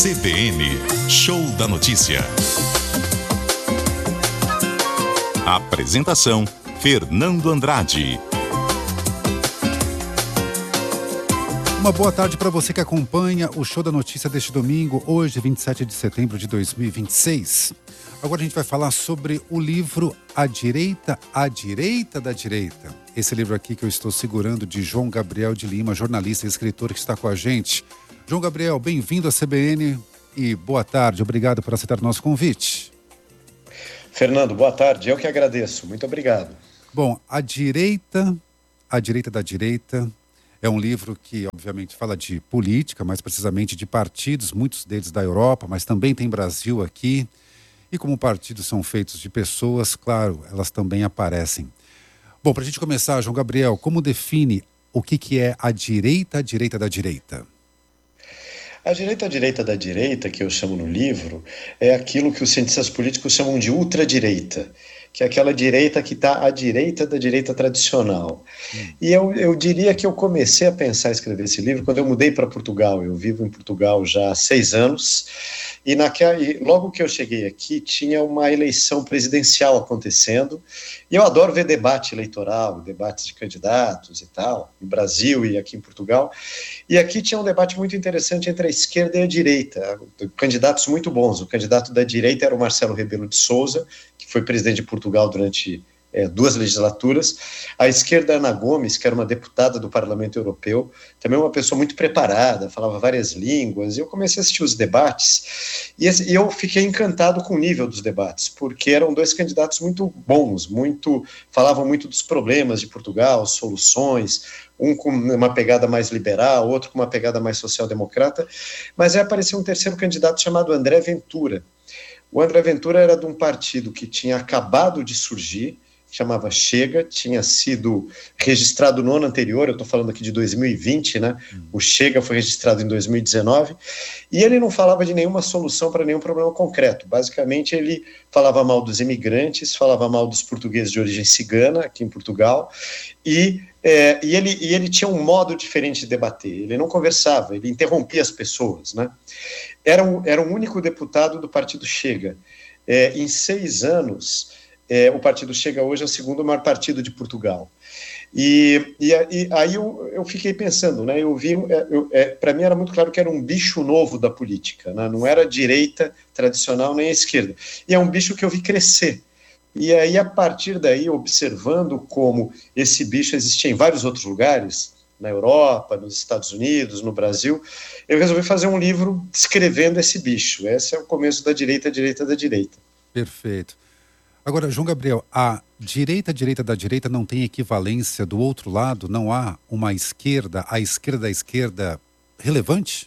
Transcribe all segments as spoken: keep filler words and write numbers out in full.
C B N Show da Notícia. Apresentação: Fernando Andrade. Uma boa tarde para você que acompanha o Show da Notícia deste domingo, hoje, vinte e sete de setembro de dois mil e vinte e seis. Agora a gente vai falar sobre o livro A Direita, a Direita da Direita. Esse livro aqui que eu estou segurando, de João Gabriel de Lima, jornalista e escritor que está com a gente. João Gabriel, bem-vindo à C B N e boa tarde. Obrigado por aceitar o nosso convite. Fernando, boa tarde. Eu que agradeço. Muito obrigado. Bom, A Direita, a Direita da Direita é um livro que, obviamente, fala de política, mais precisamente de partidos, muitos deles da Europa, mas também tem Brasil aqui. E como partidos são feitos de pessoas, claro, elas também aparecem. Bom, para a gente começar, João Gabriel, como define o que, que é a direita, a direita da direita? A direita, a direita da direita, que eu chamo no livro, é aquilo que os cientistas políticos chamam de ultradireita, que é aquela direita que está à direita da direita tradicional. Hum. E eu, eu diria que eu comecei a pensar em escrever esse livro quando eu mudei para Portugal. Eu vivo em Portugal já há seis anos, e, naquela, e logo que eu cheguei aqui tinha uma eleição presidencial acontecendo, e eu adoro ver debate eleitoral, debates de candidatos e tal, no Brasil e aqui em Portugal, e aqui tinha um debate muito interessante entre a esquerda e a direita, candidatos muito bons. O candidato da direita era o Marcelo Rebelo de Sousa, que foi presidente de Portugal durante é, duas legislaturas. A esquerda, Ana Gomes, que era uma deputada do Parlamento Europeu, também uma pessoa muito preparada, falava várias línguas, e eu comecei a assistir os debates, e, esse, e eu fiquei encantado com o nível dos debates, porque eram dois candidatos muito bons, muito, falavam muito dos problemas de Portugal, soluções, um com uma pegada mais liberal, outro com uma pegada mais social-democrata, mas aí apareceu um terceiro candidato chamado André Ventura. O André Ventura era de um partido que tinha acabado de surgir, chamava Chega, tinha sido registrado no ano anterior, eu estou falando aqui de dois mil e vinte, né? O Chega foi registrado em dois mil e dezenove, e ele não falava de nenhuma solução para nenhum problema concreto. Basicamente, ele falava mal dos imigrantes, falava mal dos portugueses de origem cigana, aqui em Portugal, e, é, e, ele, e ele tinha um modo diferente de debater. Ele não conversava, ele interrompia as pessoas, né? Era um, era um único deputado do partido Chega. É, em seis anos, é, o partido Chega hoje é o segundo maior partido de Portugal. E, e, e aí eu, eu fiquei pensando, né? Eu vi, é, para mim era muito claro que era um bicho novo da política, né? Não era a direita tradicional nem a esquerda. E é um bicho que eu vi crescer. E aí, a partir daí, observando como esse bicho existia em vários outros lugares, na Europa, nos Estados Unidos, no Brasil, eu resolvi fazer um livro descrevendo esse bicho. Esse é o começo da direita, a direita da direita. Perfeito. Agora, João Gabriel, a direita, a direita da direita não tem equivalência do outro lado? Não há uma esquerda, a esquerda da esquerda relevante?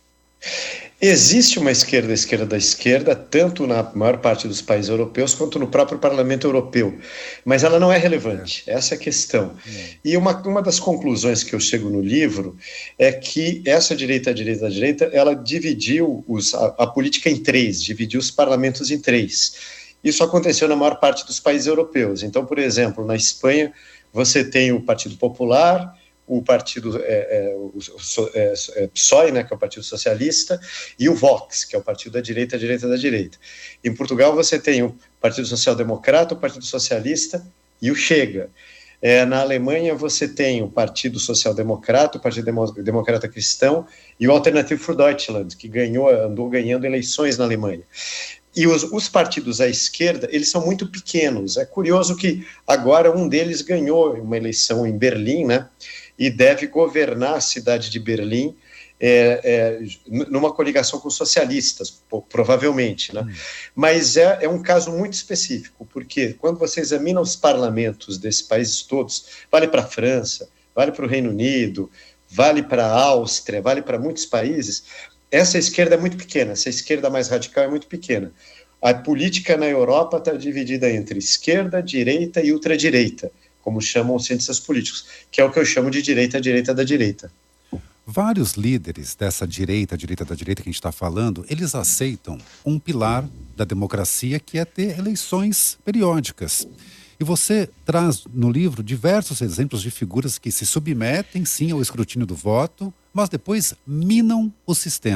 Existe uma esquerda, esquerda da esquerda, tanto na maior parte dos países europeus quanto no próprio Parlamento Europeu, mas ela não é relevante, é. Essa é a questão. É. E uma, uma das conclusões que eu chego no livro é que essa direita, a direita da direita, ela dividiu os, a, a política em três, dividiu os parlamentos em três. Isso aconteceu na maior parte dos países europeus. Então, por exemplo, na Espanha, você tem o Partido Popular, o partido é, é, o, o, é, é, P S O E, né, que é o Partido Socialista, e o Vox, que é o partido da direita, a direita da direita. Em Portugal você tem o Partido Social Democrata, o Partido Socialista e o Chega. É, na Alemanha você tem o Partido Social Democrata, o Partido Demo, Democrata Cristão e o Alternative für Deutschland, que ganhou, andou ganhando eleições na Alemanha. E os, os partidos à esquerda, eles são muito pequenos. É curioso que agora um deles ganhou uma eleição em Berlim, né? E deve governar a cidade de Berlim é, é, numa coligação com os socialistas, provavelmente, né? Hum. Mas é, é um caso muito específico, porque quando você examina os parlamentos desses países todos, vale para a França, vale para o Reino Unido, vale para a Áustria, vale para muitos países, essa esquerda é muito pequena, essa esquerda mais radical é muito pequena. A política na Europa está dividida entre esquerda, direita e ultradireita, como chamam os cientistas políticos, que é o que eu chamo de direita, direita da direita. Vários líderes dessa direita, direita da direita que a gente está falando, eles aceitam um pilar da democracia que é ter eleições periódicas. E você traz no livro diversos exemplos de figuras que se submetem, sim, ao escrutínio do voto, mas depois minam o sistema.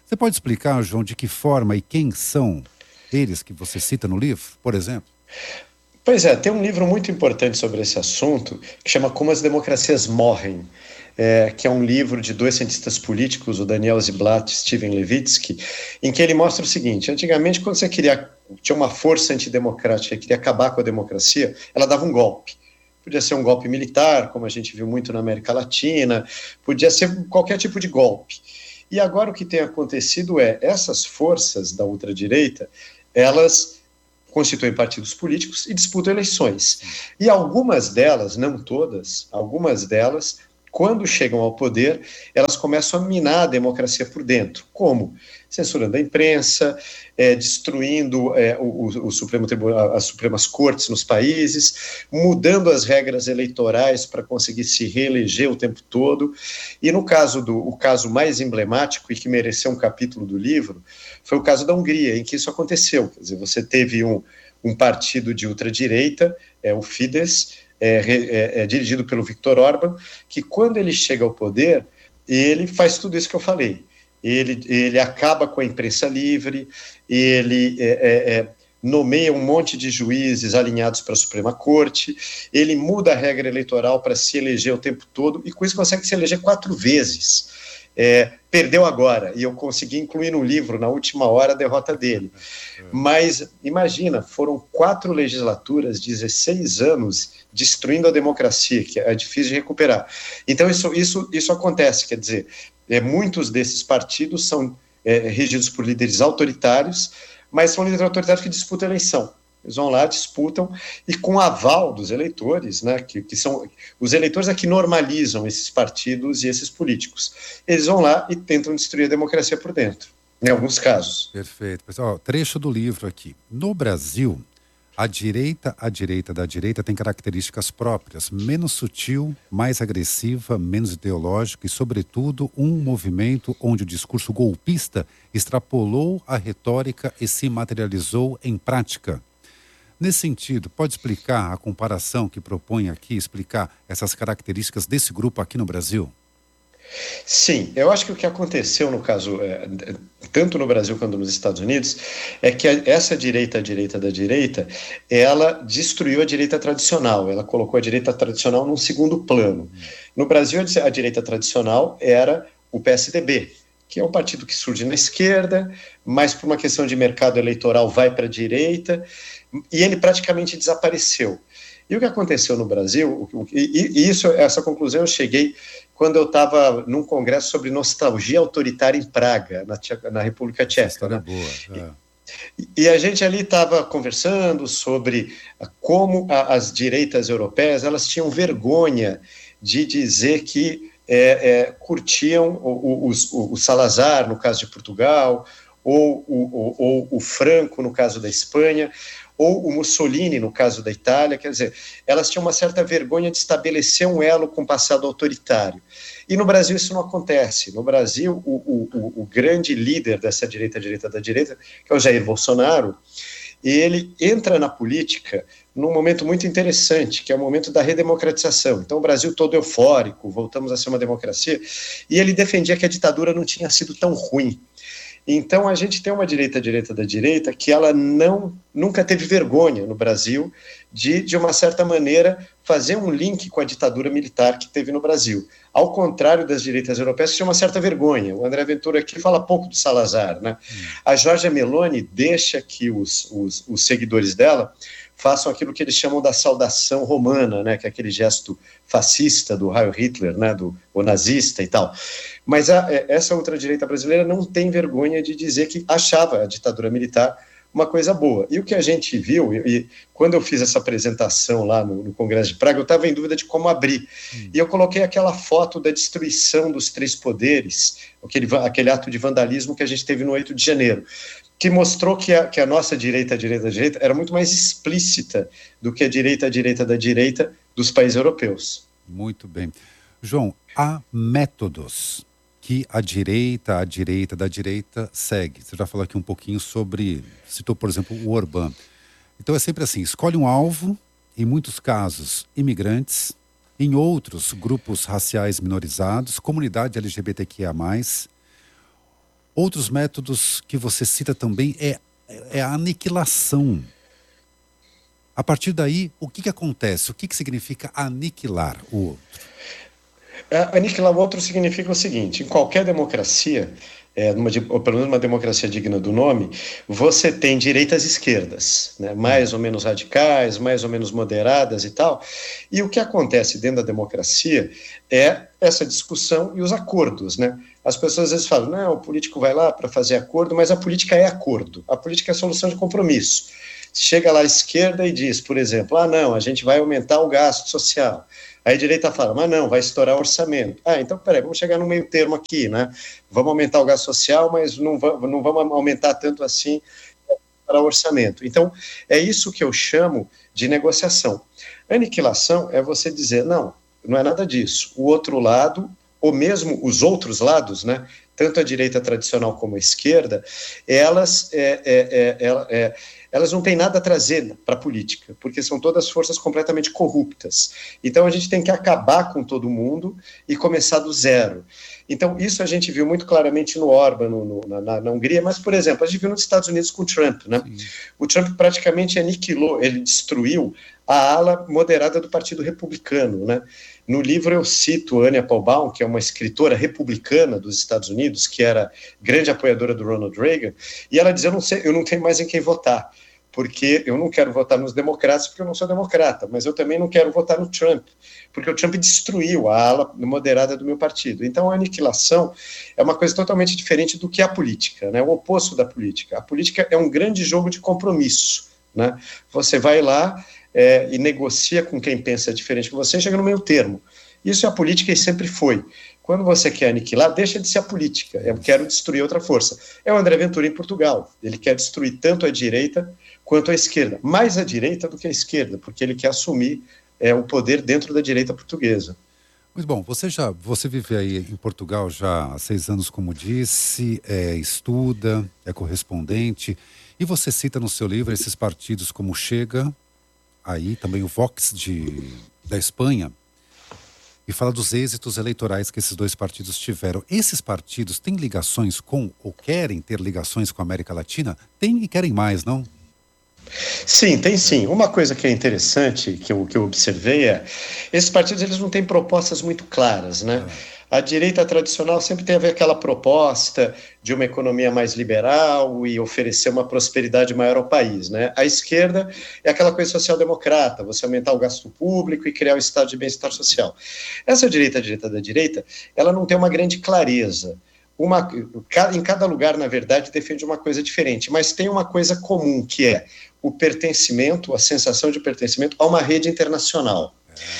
Você pode explicar, João, de que forma e quem são eles que você cita no livro, por exemplo? Pois é, tem um livro muito importante sobre esse assunto que chama Como as Democracias Morrem, é, que é um livro de dois cientistas políticos, o Daniel Ziblatt e Steven Levitsky, em que ele mostra o seguinte: antigamente, quando você queria, tinha uma força antidemocrática que queria acabar com a democracia, ela dava um golpe. Podia ser um golpe militar, como a gente viu muito na América Latina, podia ser qualquer tipo de golpe. E agora o que tem acontecido é, essas forças da ultradireita, elas constituem partidos políticos e disputam eleições. E algumas delas, não todas, algumas delas, quando chegam ao poder, elas começam a minar a democracia por dentro. Como? Censurando a imprensa, é, destruindo é, o, o Supremo Tribunal, as Supremas Cortes nos países, mudando as regras eleitorais para conseguir se reeleger o tempo todo. E no caso do o caso mais emblemático e que mereceu um capítulo do livro, foi o caso da Hungria, em que isso aconteceu. Quer dizer, você teve um, um partido de ultradireita, é, o Fidesz, É, é, é dirigido pelo Viktor Orbán, que quando ele chega ao poder, ele faz tudo isso que eu falei. Ele, ele acaba com a imprensa livre, ele é, é, é, nomeia um monte de juízes alinhados para a Suprema Corte, ele muda a regra eleitoral para se eleger o tempo todo, e com isso consegue se eleger quatro vezes. É, perdeu agora, e eu consegui incluir no livro, na última hora, a derrota dele. Mas, imagina, foram quatro legislaturas, dezesseis anos, destruindo a democracia, que é difícil de recuperar. Então, isso, isso, isso acontece, quer dizer, é, muitos desses partidos são é, regidos por líderes autoritários, mas são líderes autoritários que disputam a eleição. Eles vão lá, disputam, e com aval dos eleitores, né, que, que são os eleitores é que normalizam esses partidos e esses políticos. Eles vão lá e tentam destruir a democracia por dentro, em alguns casos. Perfeito. Pessoal, trecho do livro aqui. No Brasil, a direita, a direita da direita tem características próprias, menos sutil, mais agressiva, menos ideológica e, sobretudo, um movimento onde o discurso golpista extrapolou a retórica e se materializou em prática. Nesse sentido, pode explicar a comparação que propõe aqui, explicar essas características desse grupo aqui no Brasil? Sim, eu acho que o que aconteceu no caso, é, tanto no Brasil quanto nos Estados Unidos, é que a, essa direita, a direita da direita, ela destruiu a direita tradicional, ela colocou a direita tradicional num segundo plano. No Brasil, a direita tradicional era o P S D B, que é um partido que surge na esquerda, mas por uma questão de mercado eleitoral vai para a direita, e ele praticamente desapareceu. E o que aconteceu no Brasil, e, e isso, essa conclusão eu cheguei quando eu estava num congresso sobre nostalgia autoritária em Praga, na, na República Tcheca. História né? boa. É. E, e a gente ali estava conversando sobre como a, as direitas europeias elas tinham vergonha de dizer que é, é, curtiam o, o, o, o Salazar, no caso de Portugal, ou o, o, o Franco, no caso da Espanha, ou o Mussolini, no caso da Itália. Quer dizer, elas tinham uma certa vergonha de estabelecer um elo com o passado autoritário. E no Brasil isso não acontece. No Brasil, o, o, o grande líder dessa direita, direita da direita, que é o Jair Bolsonaro, ele entra na política num momento muito interessante, que é o momento da redemocratização. Então, o Brasil todo eufórico, voltamos a ser uma democracia, e ele defendia que a ditadura não tinha sido tão ruim. Então, a gente tem uma direita, direita da direita, que ela não, nunca teve vergonha no Brasil de, de uma certa maneira, fazer um link com a ditadura militar que teve no Brasil. Ao contrário das direitas europeias, que tinha uma certa vergonha. O André Ventura aqui fala pouco do Salazar, né? Hum. A Giorgia Meloni deixa que os, os, os seguidores dela façam aquilo que eles chamam da saudação romana, né, que é aquele gesto fascista do Heil Hitler, né, do o nazista e tal. Mas a, essa ultradireita brasileira não tem vergonha de dizer que achava a ditadura militar uma coisa boa. E o que a gente viu, e, e quando eu fiz essa apresentação lá no, no Congresso de Praga, eu estava em dúvida de como abrir. Hum. E eu coloquei aquela foto da destruição dos três poderes, aquele, aquele ato de vandalismo que a gente teve no oito de janeiro. Que mostrou que a, que a nossa direita, a direita, a direita, era muito mais explícita do que a direita, a direita da direita dos países europeus. Muito bem. João, há métodos que a direita, a direita da direita segue. Você já falou aqui um pouquinho sobre, citou, por exemplo, o Orbán. Então é sempre assim, escolhe um alvo, em muitos casos, imigrantes, em outros, grupos raciais minorizados, comunidade L G B T Q I A mais, Outros métodos que você cita também é, é a aniquilação. A partir daí, o que, que acontece? O que, que significa aniquilar o outro? Aniquilar o outro significa o seguinte: em qualquer democracia, é, numa, ou pelo menos uma democracia digna do nome, você tem direitas e esquerdas, né, mais ou menos radicais, mais ou menos moderadas e tal. E o que acontece dentro da democracia é essa discussão e os acordos, né? As pessoas às vezes falam, não, o político vai lá para fazer acordo, mas a política é acordo, a política é solução de compromisso. Chega lá à esquerda e diz, por exemplo, ah, não, a gente vai aumentar o gasto social. Aí a direita fala, mas não, vai estourar o orçamento. Ah, então, peraí, vamos chegar no meio termo aqui, né? Vamos aumentar o gasto social, mas não, va- não vamos aumentar tanto assim para o orçamento. Então, é isso que eu chamo de negociação. Aniquilação é você dizer, não, não é nada disso. O outro lado, ou mesmo os outros lados, né? Tanto a direita tradicional como a esquerda, elas, é, é, é, é, é, elas não têm nada a trazer para a política, porque são todas forças completamente corruptas. Então a gente tem que acabar com todo mundo e começar do zero. Então isso a gente viu muito claramente no Orbán, no, no, na, na Hungria, mas, por exemplo, a gente viu nos Estados Unidos com o Trump, né? O Trump praticamente aniquilou, ele destruiu a ala moderada do Partido Republicano, né? No livro eu cito Anya Applebaum, que é uma escritora republicana dos Estados Unidos, que era grande apoiadora do Ronald Reagan, e ela dizia, eu não sei, eu não tenho mais em quem votar, porque eu não quero votar nos democratas, porque eu não sou democrata, mas eu também não quero votar no Trump, porque o Trump destruiu a ala moderada do meu partido. Então a aniquilação é uma coisa totalmente diferente do que a política, né? O oposto da política. A política é um grande jogo de compromisso, né? Você vai lá É, e negocia com quem pensa diferente que você, chega no meio termo. Isso é a política e sempre foi. Quando você quer aniquilar, deixa de ser a política. Eu quero destruir outra força. É o André Ventura em Portugal. Ele quer destruir tanto a direita quanto a esquerda. Mais a direita do que a esquerda, porque ele quer assumir é, o poder dentro da direita portuguesa. Muito bom, você já você vive aí em Portugal já há seis anos, como disse, é, estuda, é correspondente, e você cita no seu livro esses partidos como Chega, aí também o Vox de, da Espanha, e fala dos êxitos eleitorais que esses dois partidos tiveram. Esses partidos têm ligações com, ou querem ter ligações com a América Latina? Tem e querem mais, não? Sim, tem sim. Uma coisa que é interessante, que eu, que eu observei é, esses partidos eles não têm propostas muito claras, né? É. A direita tradicional sempre teve aquela proposta de uma economia mais liberal e oferecer uma prosperidade maior ao país, né? A esquerda é aquela coisa social-democrata, você aumentar o gasto público e criar um estado de bem-estar social. Essa direita, a direita da direita, ela não tem uma grande clareza. Uma, em cada lugar, na verdade, defende uma coisa diferente, mas tem uma coisa comum, que é o pertencimento, a sensação de pertencimento a uma rede internacional.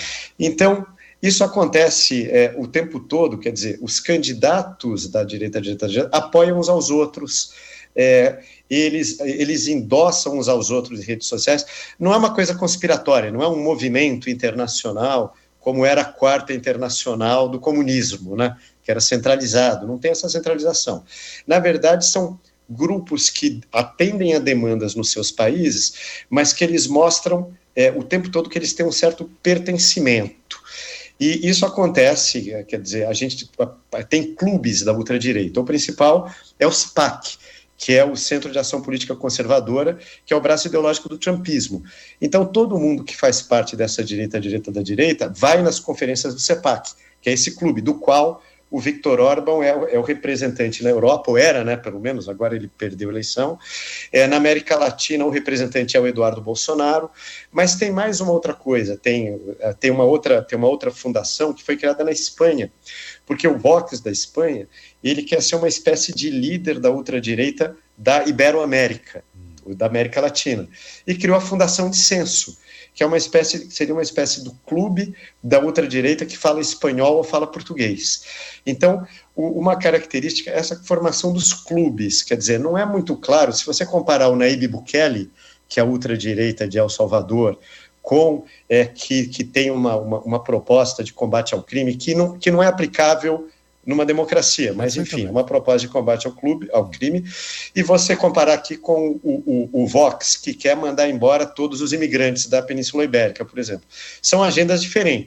Então, isso acontece é, o tempo todo, quer dizer, os candidatos da direita, da direita, da direita apoiam uns aos outros, é, eles, eles endossam uns aos outros em redes sociais. Não é uma coisa conspiratória, não é um movimento internacional como era a Quarta Internacional do comunismo, né, que era centralizado, não tem essa centralização. Na verdade, são grupos que atendem a demandas nos seus países, mas que eles mostram é, o tempo todo que eles têm um certo pertencimento. E isso acontece, quer dizer, a gente tem clubes da ultradireita. O principal é o C P A C, que é o Centro de Ação Política Conservadora, que é o braço ideológico do trumpismo. Então, todo mundo que faz parte dessa direita, direita da direita, vai nas conferências do C P A C, que é esse clube, do qual o Viktor Orbán é, é o representante na Europa, ou era, né, pelo menos, agora ele perdeu a eleição. É, na América Latina, o representante é o Eduardo Bolsonaro, mas tem mais uma outra coisa, tem, tem, uma, outra, tem uma outra fundação que foi criada na Espanha, porque o Vox da Espanha, ele quer ser uma espécie de líder da ultradireita da Iberoamérica, da América Latina, e criou a Fundação de Censo, que é uma espécie, seria uma espécie do clube da ultradireita que fala espanhol ou fala português. Então, o, uma característica é essa formação dos clubes, quer dizer, não é muito claro, se você comparar o Nayib Bukele, que é a ultradireita de El Salvador, com, é, que, que tem uma, uma, uma proposta de combate ao crime que não, que não é aplicável numa democracia, mas enfim, uma proposta de combate ao, clube, ao crime, e você comparar aqui com o, o, o Vox, que quer mandar embora todos os imigrantes da Península Ibérica, por exemplo. São agendas diferentes.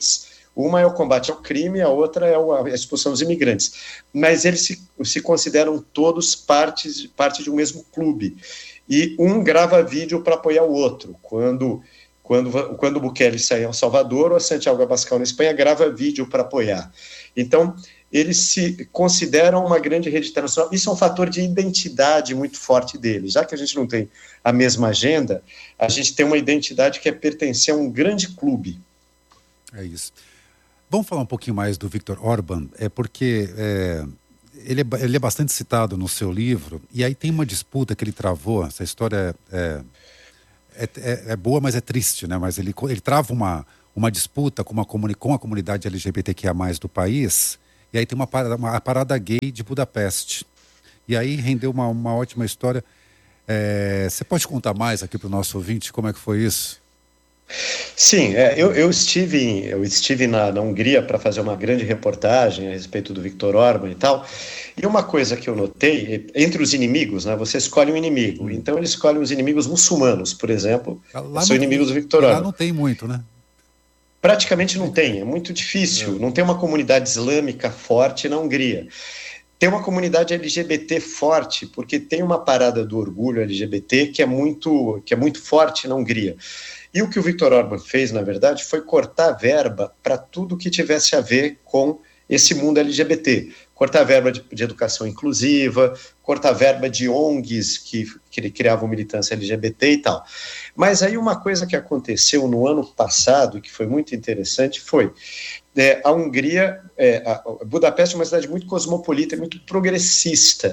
Uma é o combate ao crime, a outra é a expulsão dos imigrantes. Mas eles se, se consideram todos partes, parte de um mesmo clube. E um grava vídeo para apoiar o outro. Quando, quando, quando o Bukele sai ao Salvador, ou a Santiago Abascal na Espanha grava vídeo para apoiar. Então, eles se consideram uma grande rede internacional. Isso é um fator de identidade muito forte deles. Já que a gente não tem a mesma agenda, a gente tem uma identidade que é pertencer a um grande clube. É isso. Vamos falar um pouquinho mais do Viktor Orbán, é porque é, ele, é, ele é bastante citado no seu livro, e aí tem uma disputa que ele travou, essa história é, é, é, é boa, mas é triste, né? Mas ele, ele trava uma, uma disputa com, uma comuni, com a comunidade L G B T Q I A mais, do país, e aí tem uma parada, uma, a parada gay de Budapeste. E aí rendeu uma, uma ótima história. É, você pode contar mais aqui para o nosso ouvinte como é que foi isso? Sim, é, eu, eu estive, eu estive na, na Hungria para fazer uma grande reportagem a respeito do Viktor Orbán e tal, e uma coisa que eu notei, entre os inimigos, né, você escolhe um inimigo, então eles escolhem os inimigos muçulmanos, por exemplo, lá são não, inimigos do Viktor Orbán. Lá não tem muito, né? Praticamente não tem, é muito difícil, não tem uma comunidade islâmica forte na Hungria. Tem uma comunidade L G B T forte, porque tem uma parada do orgulho L G B T que é muito, que é muito forte na Hungria. E o que o Viktor Orbán fez, na verdade, foi cortar verba para tudo que tivesse a ver com esse mundo L G B T. Cortar verba de, de educação inclusiva, cortar verba de O N Gs que, que criavam militância L G B T e tal. Mas aí uma coisa que aconteceu no ano passado, e que foi muito interessante, foi é, a Hungria, é, a Budapeste é uma cidade muito cosmopolita, muito progressista.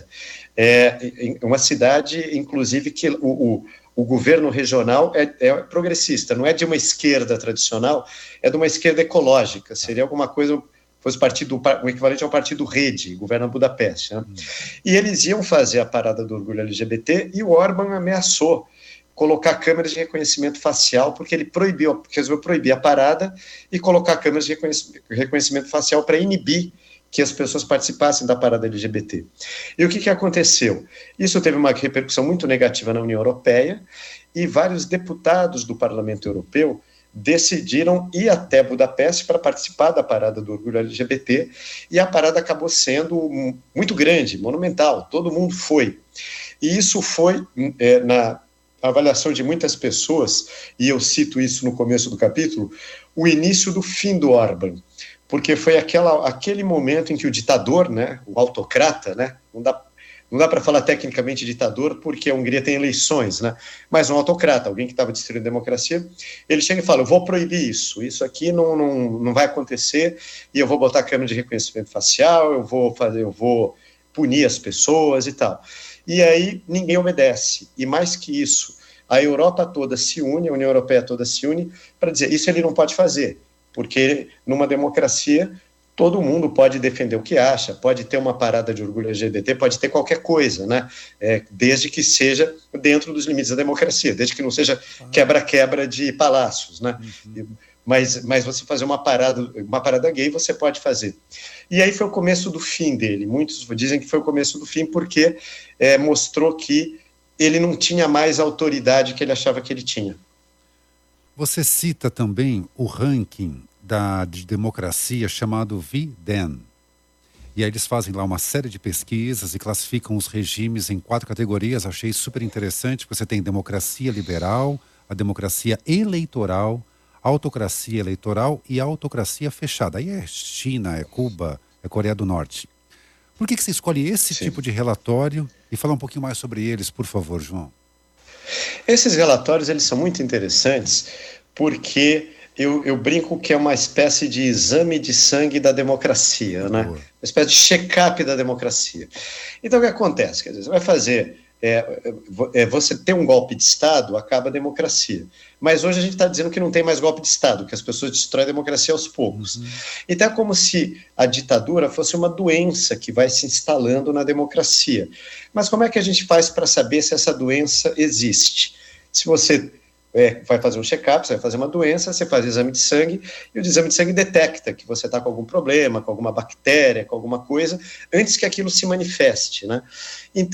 É uma cidade, inclusive, que o, o O governo regional é, é progressista, não é de uma esquerda tradicional, é de uma esquerda ecológica, seria alguma coisa, fosse partido, o equivalente ao partido Rede, governa Budapeste. Né? Hum. E eles iam fazer a parada do orgulho L G B T e o Orbán ameaçou colocar câmeras de reconhecimento facial, porque ele proibiu, resolveu proibir a parada e colocar câmeras de reconhecimento facial para inibir que as pessoas participassem da parada L G B T. E o que, que aconteceu? Isso teve uma repercussão muito negativa na União Europeia e vários deputados do Parlamento Europeu decidiram ir até Budapeste para participar da parada do orgulho L G B T, e a parada acabou sendo muito grande, monumental, todo mundo foi. E isso foi, é, na avaliação de muitas pessoas, e eu cito isso no começo do capítulo, o início do fim do Orbán. Porque foi aquela, aquele momento em que o ditador, né, o autocrata, né, não dá, não dá para falar tecnicamente ditador porque a Hungria tem eleições, né, mas um autocrata, alguém que estava destruindo a democracia, ele chega e fala, eu vou proibir isso, isso aqui não, não, não vai acontecer, e eu vou botar câmera de reconhecimento facial, eu vou, fazer, eu vou punir as pessoas e tal. E aí ninguém obedece, e mais que isso, a Europa toda se une, a União Europeia toda se une para dizer, isso ele não pode fazer. Porque numa democracia todo mundo pode defender o que acha, pode ter uma parada de orgulho L G B T, pode ter qualquer coisa, né? É, desde que seja dentro dos limites da democracia, desde que não seja quebra-quebra de palácios, né? Uhum. Mas, mas você fazer uma parada, uma parada gay, você pode fazer. E aí foi o começo do fim dele. Muitos dizem que foi o começo do fim porque é, mostrou que ele não tinha mais a autoridade que ele achava que ele tinha. Você cita também o ranking da, de democracia chamado V D E N. E aí eles fazem lá uma série de pesquisas e classificam os regimes em quatro categorias. Achei super interessante. Você tem democracia liberal, a democracia eleitoral, autocracia eleitoral e autocracia fechada. Aí é China, é Cuba, é Coreia do Norte. Por que, que você escolhe esse Sim. tipo de relatório? E fala um pouquinho mais sobre eles, por favor, João. Esses relatórios, eles são muito interessantes porque eu, eu brinco que é uma espécie de exame de sangue da democracia, né? Uma espécie de check-up da democracia. Então, o que acontece? Quer dizer, você vai fazer... É, é, você ter um golpe de Estado, acaba a democracia. Mas hoje a gente está dizendo que não tem mais golpe de Estado, que as pessoas destroem a democracia aos poucos. Uhum. Então é como se a ditadura fosse uma doença que vai se instalando na democracia. Mas como é que a gente faz para saber se essa doença existe? Se você é, vai fazer um check-up, você vai fazer uma doença, você faz exame de sangue, e o exame de sangue detecta que você está com algum problema, com alguma bactéria, com alguma coisa, antes que aquilo se manifeste, né? Então,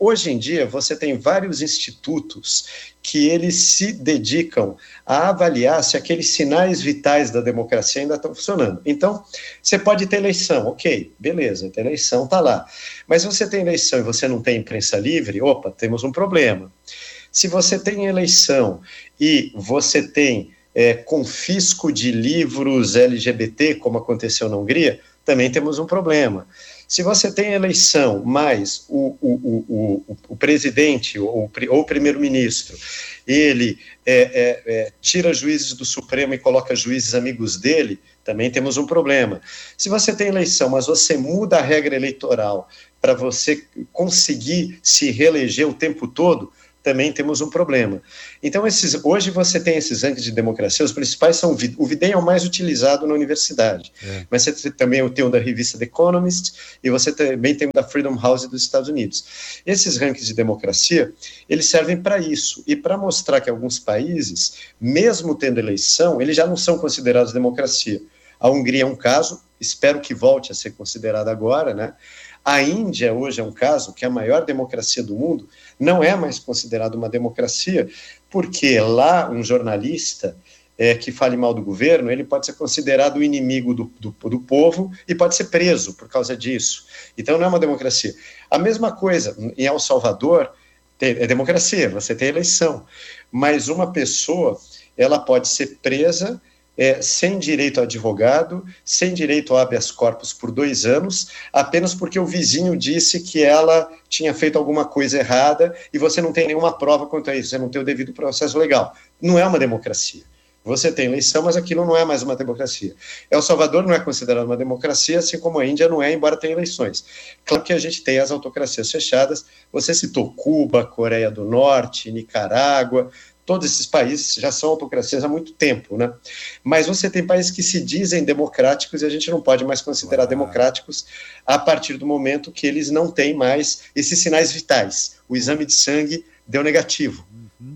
hoje em dia você tem vários institutos que eles se dedicam a avaliar se aqueles sinais vitais da democracia ainda estão funcionando. Então, você pode ter eleição, ok, beleza, a eleição está lá. Mas se você tem eleição e você não tem imprensa livre, opa, temos um problema. Se você tem eleição e você tem é, confisco de livros L G B T, como aconteceu na Hungria, também temos um problema. Se você tem eleição, mas o, o, o, o, o presidente ou, ou o primeiro-ministro, ele é, é, é, tira juízes do Supremo e coloca juízes amigos dele, também temos um problema. Se você tem eleição, mas você muda a regra eleitoral para você conseguir se reeleger o tempo todo, também temos um problema. Então, esses, hoje você tem esses rankings de democracia, os principais são, o Videm é o mais utilizado na universidade, é. Mas você também tem o da revista The Economist, e você também tem o da Freedom House dos Estados Unidos. Esses rankings de democracia, eles servem para isso, e para mostrar que alguns países, mesmo tendo eleição, eles já não são considerados democracia. A Hungria é um caso, espero que volte a ser considerada agora, né? A Índia hoje é um caso que a maior democracia do mundo não é mais considerada uma democracia, porque lá um jornalista é, que fale mal do governo, ele pode ser considerado o inimigo do, do, do povo e pode ser preso por causa disso. Então não é uma democracia. A mesma coisa, em El Salvador, tem, é democracia, você tem eleição, mas uma pessoa, ela pode ser presa É, sem direito a advogado, sem direito a habeas corpus por dois anos, apenas porque o vizinho disse que ela tinha feito alguma coisa errada e você não tem nenhuma prova quanto a isso, você não tem o devido processo legal. Não é uma democracia. Você tem eleição, mas aquilo não é mais uma democracia. El Salvador não é considerado uma democracia, assim como a Índia não é, embora tenha eleições. Claro que a gente tem as autocracias fechadas, você citou Cuba, Coreia do Norte, Nicarágua, todos esses países já são autocracias há muito tempo, né? Mas você tem países que se dizem democráticos e a gente não pode mais considerar ah. democráticos a partir do momento que eles não têm mais esses sinais vitais. O exame de sangue deu negativo. Uhum.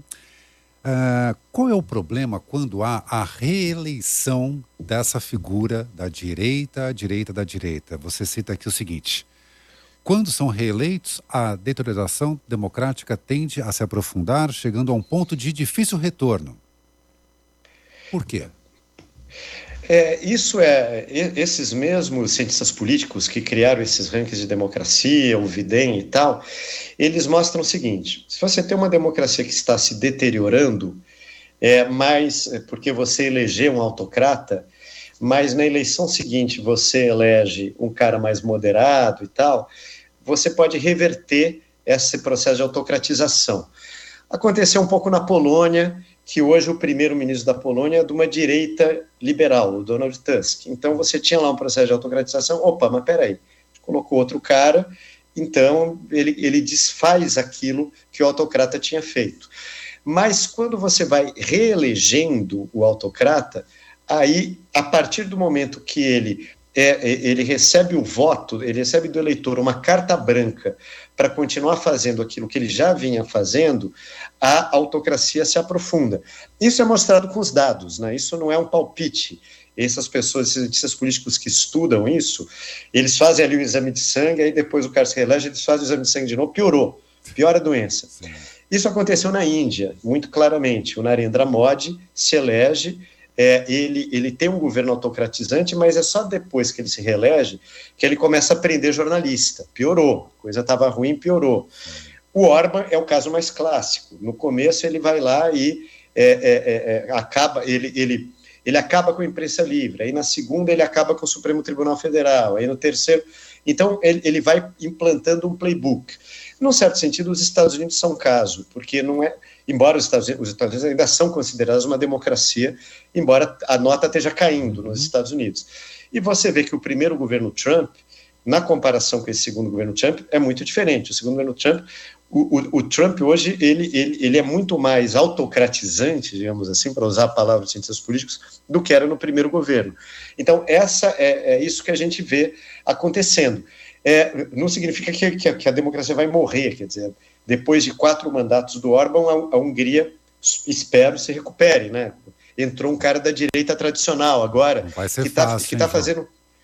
Uh, qual é o problema quando há a reeleição dessa figura da direita, direita da direita? Você cita aqui o seguinte: quando são reeleitos, a deterioração democrática tende a se aprofundar, chegando a um ponto de difícil retorno. Por quê? É, isso é, esses mesmos cientistas políticos que criaram esses rankings de democracia, o Videm e tal, eles mostram o seguinte: se você tem uma democracia que está se deteriorando, é, mas porque você elegeu um autocrata, mas na eleição seguinte você elege um cara mais moderado e tal, você pode reverter esse processo de autocratização. Aconteceu um pouco na Polônia, que hoje o primeiro-ministro da Polônia é de uma direita liberal, o Donald Tusk. Então você tinha lá um processo de autocratização, opa, mas peraí, colocou outro cara, então ele, ele desfaz aquilo que o autocrata tinha feito. Mas quando você vai reelegendo o autocrata, aí, a partir do momento que ele... É, ele recebe o voto, ele recebe do eleitor uma carta branca para continuar fazendo aquilo que ele já vinha fazendo, a autocracia se aprofunda. Isso é mostrado com os dados, né? Isso não é um palpite. Essas pessoas, esses cientistas políticos que estudam isso, eles fazem ali o exame de sangue, aí depois o cara se reelege, eles fazem o exame de sangue de novo, piorou, piora a doença. Sim. Isso aconteceu na Índia, muito claramente. O Narendra Modi se elege, É, ele, ele tem um governo autocratizante, mas é só depois que ele se reelege que ele começa a prender jornalista. Piorou, a coisa estava ruim, piorou. O Orbán é o caso mais clássico. No começo ele vai lá e é, é, é, acaba, ele, ele, ele acaba com a imprensa livre, aí na segunda ele acaba com o Supremo Tribunal Federal, aí no terceiro... Então ele, ele vai implantando um playbook. Num certo sentido, os Estados Unidos são um caso, porque não é... Embora os Estados, Unidos, os Estados Unidos ainda são considerados uma democracia, embora a nota esteja caindo nos Estados Unidos. E você vê que o primeiro governo Trump, na comparação com esse segundo governo Trump, é muito diferente. O segundo governo Trump, o, o, o Trump hoje, ele, ele, ele é muito mais autocratizante, digamos assim, para usar a palavra de cientistas políticos, do que era no primeiro governo. Então, essa é, é isso que a gente vê acontecendo. É, não significa que, que, a, que a democracia vai morrer, quer dizer... Depois de quatro mandatos do Orbán, a Hungria, espero, se recupere, né? Entrou um cara da direita tradicional agora, vai ser que está fácil, que tá hein, fazendo...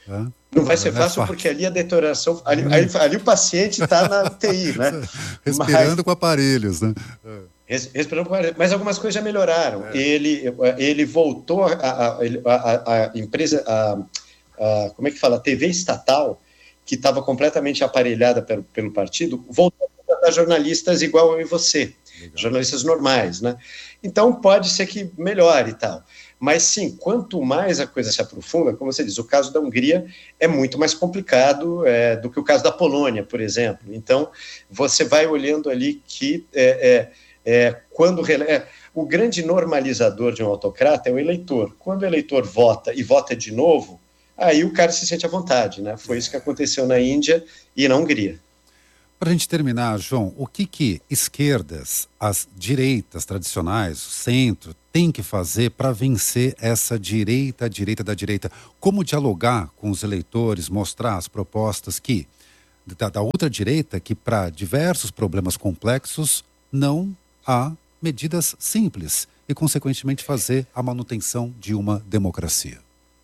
É. Não vai ser Não é fácil, fácil. porque ali a deterioração, ali, ali, ali o paciente está na U T I, né? Respirando Mas, com aparelhos, né? res- respirando com ar, mas algumas coisas já melhoraram. É. Ele, ele voltou a, a, a, a empresa, a, a, como é que fala, a T V estatal, que estava completamente aparelhada pelo, pelo partido, voltou a contratar jornalistas igual eu e você, Legal. jornalistas normais, né? Então pode ser que melhore e tal. Mas sim, quanto mais a coisa se aprofunda, como você diz, o caso da Hungria é muito mais complicado é, do que o caso da Polônia, por exemplo. Então, você vai olhando ali que é, é, é, quando é, o grande normalizador de um autocrata é o eleitor. Quando o eleitor vota e vota de novo, aí o cara se sente à vontade, né? Foi isso que aconteceu na Índia e na Hungria. Para a gente terminar, João, o que que esquerdas, as direitas tradicionais, o centro, tem que fazer para vencer essa direita, a direita da direita? Como dialogar com os eleitores, mostrar as propostas que da, da outra direita, que para diversos problemas complexos não há medidas simples e, consequentemente, fazer a manutenção de uma democracia?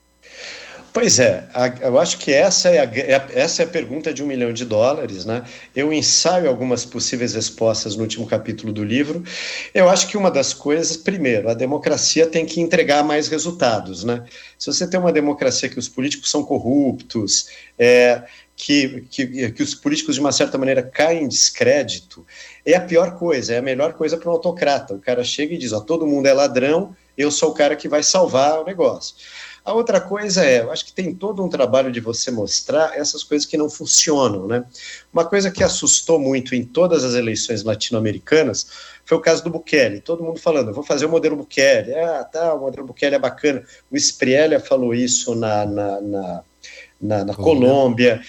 Pois é, a, eu acho que essa é, a, é, essa é a pergunta de um milhão de dólares, né? Eu ensaio algumas possíveis respostas no último capítulo do livro. Eu acho que uma das coisas, primeiro, a democracia tem que entregar mais resultados, né? Se você tem uma democracia que os políticos são corruptos, é, que, que, que os políticos, de uma certa maneira, caem em descrédito, é a pior coisa, é a melhor coisa para um autocrata. O cara chega e diz, ó, todo mundo é ladrão, eu sou o cara que vai salvar o negócio. A outra coisa é, eu acho que tem todo um trabalho de você mostrar essas coisas que não funcionam, né? Uma coisa que assustou muito em todas as eleições latino-americanas foi o caso do Bukele. Todo mundo falando, eu vou fazer o modelo Bukele. Ah, tá, o modelo Bukele é bacana. O Spriella falou isso na, na, na, na, na Colômbia.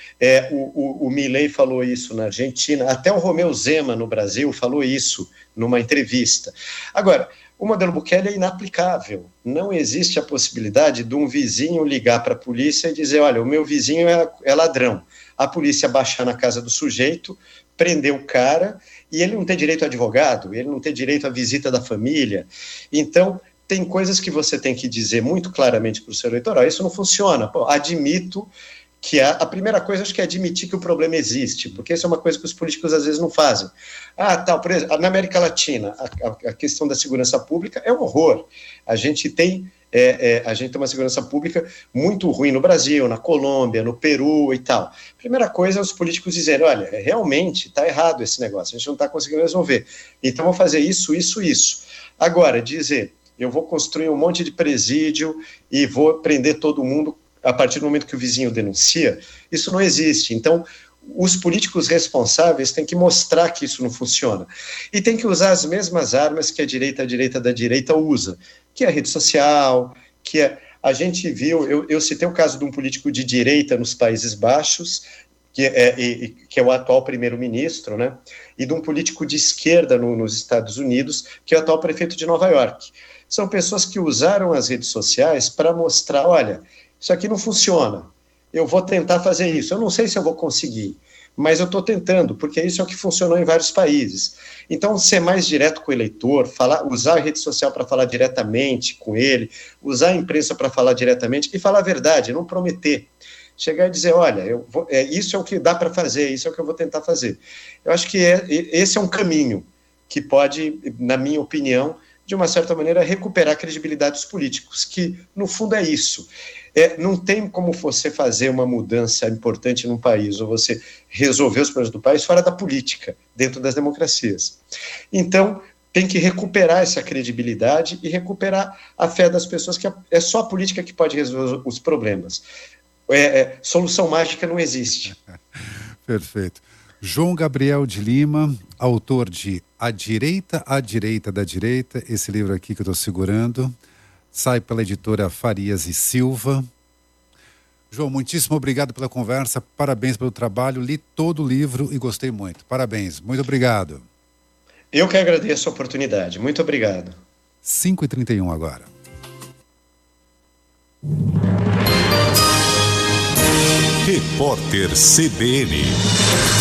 É, o, o, o Milei falou isso na Argentina. Até o Romeu Zema, no Brasil, falou isso numa entrevista. Agora, o modelo Bukele é inaplicável. Não existe a possibilidade de um vizinho ligar para a polícia e dizer, olha, o meu vizinho é, é ladrão. A polícia baixar na casa do sujeito, prender o cara, e ele não tem direito a advogado, ele não tem direito à visita da família. Então, tem coisas que você tem que dizer muito claramente para o seu eleitor, isso não funciona. Pô, admito que a, a primeira coisa, acho que é admitir que o problema existe, porque isso é uma coisa que os políticos às vezes não fazem. Ah, tá, por exemplo, na América Latina, a, a, a questão da segurança pública é um horror. A gente tem é, é, a gente tem uma segurança pública muito ruim no Brasil, na Colômbia, no Peru e tal. Primeira coisa é os políticos dizerem, olha, realmente está errado esse negócio, a gente não está conseguindo resolver. Então, vou fazer isso, isso, isso. Agora, dizer, eu vou construir um monte de presídio e vou prender todo mundo a partir do momento que o vizinho denuncia, isso não existe. Então, os políticos responsáveis têm que mostrar que isso não funciona. E tem que usar as mesmas armas que a direita, a direita da direita usa, que é a rede social, que é... A gente viu, eu, eu citei o caso de um político de direita nos Países Baixos, que é, é, que é o atual primeiro-ministro, né? E de um político de esquerda no, nos Estados Unidos, que é o atual prefeito de Nova York. São pessoas que usaram as redes sociais para mostrar, olha, isso aqui não funciona, eu vou tentar fazer isso, eu não sei se eu vou conseguir, mas eu estou tentando, porque isso é o que funcionou em vários países. Então, ser mais direto com o eleitor, falar, usar a rede social para falar diretamente com ele, usar a imprensa para falar diretamente e falar a verdade, não prometer. Chegar e dizer, olha, eu vou, é, isso é o que dá para fazer, isso é o que eu vou tentar fazer. Eu acho que é, esse é um caminho que pode, na minha opinião, de uma certa maneira, recuperar a credibilidade dos políticos, que, no fundo, é isso. É, não tem como você fazer uma mudança importante num país, ou você resolver os problemas do país fora da política, dentro das democracias. Então, tem que recuperar essa credibilidade e recuperar a fé das pessoas, que é só a política que pode resolver os problemas. É, é, solução mágica não existe. Perfeito. João Gabriel de Lima, autor de A Direita, a Direita da Direita, esse livro aqui que eu estou segurando, sai pela editora Farias e Silva. João, muitíssimo obrigado pela conversa, parabéns pelo trabalho, li todo o livro e gostei muito. Parabéns, muito obrigado. Eu que agradeço a oportunidade, muito obrigado. cinco e trinta e um agora. Repórter C B N.